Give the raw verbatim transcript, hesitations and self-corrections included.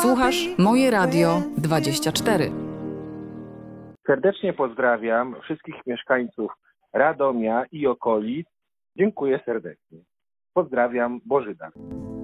Słuchasz Moje Radio dwadzieścia cztery. Serdecznie pozdrawiam wszystkich mieszkańców Radomia i okolic. Dziękuję serdecznie. Pozdrawiam, Bożyda.